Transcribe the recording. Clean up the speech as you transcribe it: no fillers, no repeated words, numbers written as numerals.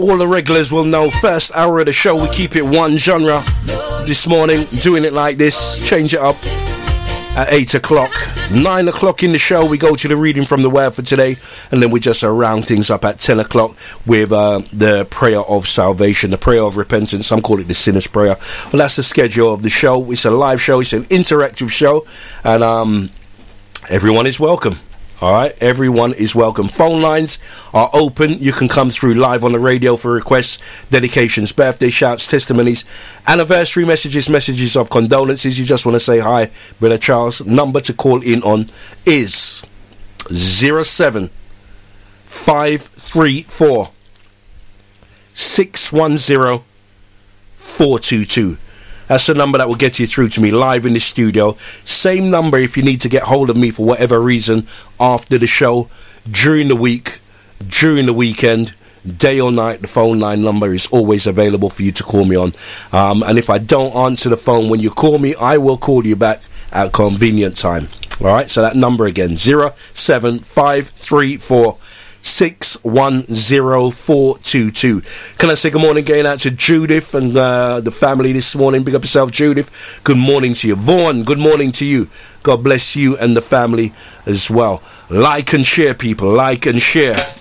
all the regulars will know, first hour of the show, we keep it one genre. This morning, doing it like this, change it up at 8 o'clock. 9 o'clock in the show, we go to the reading from the word for today, and then we just round things up at 10 o'clock with the prayer of salvation, the prayer of repentance. Some call it the sinner's prayer. Well, that's the schedule of the show. It's a live show, it's an interactive show, and everyone is welcome. All right, everyone is welcome. Phone lines are open. You can come through live on the radio for requests, dedications, birthday shouts, testimonies, anniversary messages of condolences. You just want to say hi, Brother Charles. Number to call in on is 07534 610 422. That's the number that will get you through to me live in the studio. Same number if you need to get hold of me for whatever reason after the show, during the week, during the weekend, day or night. The phone line number is always available for you to call me on. And if I don't answer the phone when you call me, I will call you back at convenient time. All right, so that number again, 07534 610 Can I say good morning going out to Judith and the family this morning? Big up yourself, Judith. Good morning to you. Vaughn, good morning to you. God bless you and the family as well. Like and share, people. Like and share.